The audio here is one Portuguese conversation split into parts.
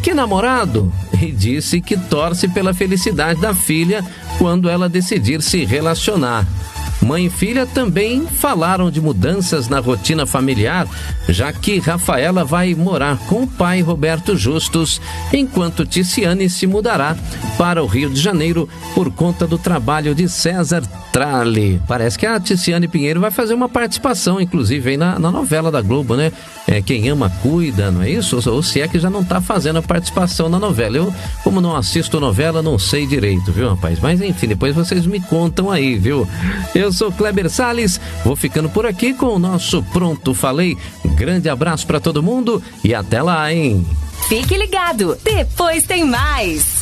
que namorado, e disse que torce pela felicidade da filha quando ela decidir se relacionar. Mãe e filha também falaram de mudanças na rotina familiar, já que Rafaela vai morar com o pai Roberto Justus, enquanto Ticiane se mudará para o Rio de Janeiro por conta do trabalho de César Tralli. Parece que a Ticiane Pinheiro vai fazer uma participação, inclusive, aí na novela da Globo, né? Quem ama, cuida, não é isso? Ou se é que já não tá fazendo a participação na novela. Eu, como não assisto novela, não sei direito, viu, rapaz? Mas, enfim, depois vocês me contam aí, viu? Eu sou Kleber Salles, vou ficando por aqui com o nosso Pronto Falei. Grande abraço pra todo mundo e até lá, hein? Fique ligado, depois tem mais.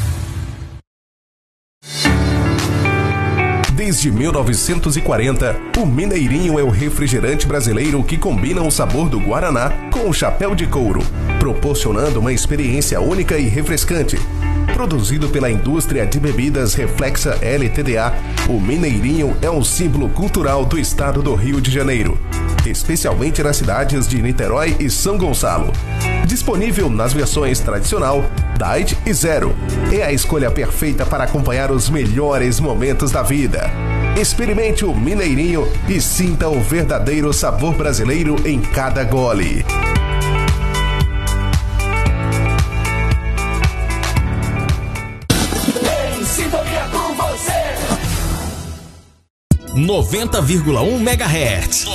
Desde 1940, o Mineirinho é o refrigerante brasileiro que combina o sabor do Guaraná com o chapéu de couro, proporcionando uma experiência única e refrescante. Produzido pela indústria de bebidas Reflexa LTDA, o Mineirinho é um símbolo cultural do estado do Rio de Janeiro, especialmente nas cidades de Niterói e São Gonçalo. Disponível nas versões tradicional, Diet e Zero. É a escolha perfeita para acompanhar os melhores momentos da vida. Experimente o Mineirinho e sinta o verdadeiro sabor brasileiro em cada gole. Em sintonia com você. 90,1 MHz.